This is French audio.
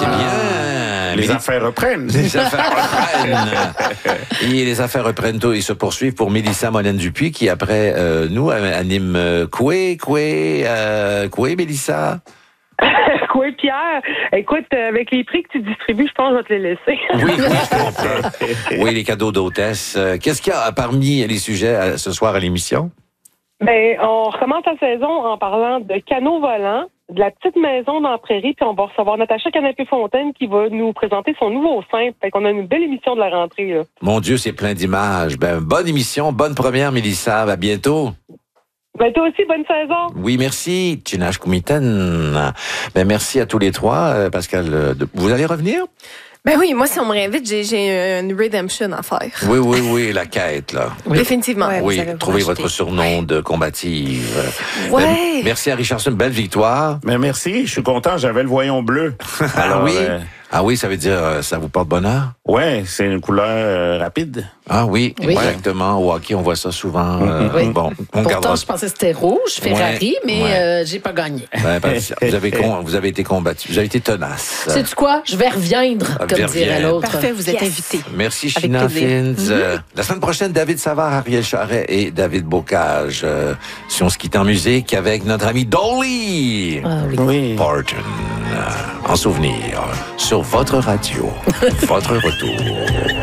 c'est bien. Les affaires reprennent. Les affaires reprennent. Et les affaires reprennent tôt et se poursuivent pour Mélissa Molène-Dupuis qui, après nous, anime Coué, Mélissa. Quoi, Pierre? Écoute, avec les prix que tu distribues, je pense que je vais te les laisser. Oui, je comprends. Oui, les cadeaux d'hôtesse. Qu'est-ce qu'il y a parmi les sujets ce soir à l'émission? Ben, on recommence la saison en parlant de canaux volants, de la petite maison dans la prairie, puis on va recevoir Natacha Canapé-Fontaine qui va nous présenter son nouveau simple. Fait qu'on a une belle émission de la rentrée, là. Mon Dieu, c'est plein d'images. Ben, bonne émission, bonne première, Mélissa. À bientôt. Ben, toi aussi, bonne saison. Oui, merci. Tchinash Koumiten. Ben, merci à tous les trois. Pascal, vous allez revenir? Ben oui, moi, si on me réinvite, j'ai une redemption à faire. Oui, la quête, là. Oui. Définitivement. Ouais, Oui, trouvez votre surnom de combative. Ouais. Merci à Richardson, belle victoire. Mais merci, je suis content, j'avais le voyon bleu. Alors, Ah oui, ça veut dire ça vous porte bonheur? Ouais, c'est une couleur rapide. Ah oui, exactement. Au hockey, on voit ça souvent. Oui. Bon, on Pourtant, gardera. je pensais que c'était rouge, Ferrari, mais j'ai pas gagné. Vous avez été combattu. Vous avez été tenace. Sais-tu quoi? Je vais reviendre, comme dirait l'autre. Parfait, vous êtes invité. Merci, Avec China plaisir. Fins. La semaine prochaine, David Savard, Ariel Charret et David Bocage. Si on se quitte en musique avec notre ami Dolly Ah oui. Oui. Parton. En souvenir, sur votre radio. Votre retour.